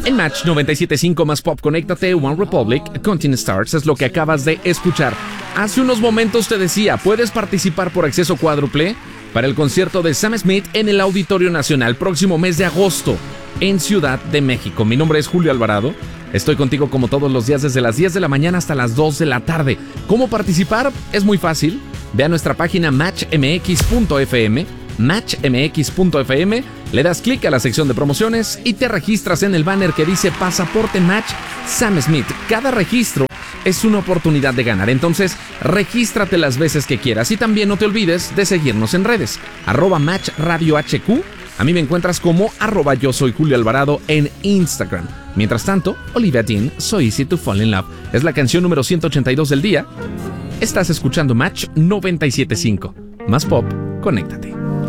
En Match 97.5 más Pop, conéctate. One Republic, Continent Stars es lo que acabas de escuchar. Hace unos momentos te decía, puedes participar por acceso cuádruple para el concierto de Sam Smith en el Auditorio Nacional, próximo mes de agosto, en Ciudad de México. Mi nombre es Julio Alvarado. Estoy contigo como todos los días desde las 10 de la mañana hasta las 2 de la tarde. ¿Cómo participar? Es muy fácil. Ve a nuestra página matchmx.fm, matchmx.fm, le das clic a la sección de promociones y te registras en el banner que dice Pasaporte Match Sam Smith. Cada registro es una oportunidad de ganar, entonces regístrate las veces que quieras y también no te olvides de seguirnos en redes, @MatchRadioHQ. A mí me encuentras como @yo soy Julio Alvarado en Instagram. Mientras tanto, Olivia Dean, So Easy to Fall in Love, es la canción número 182 del día. Estás escuchando Match 97.5. Más pop, conéctate.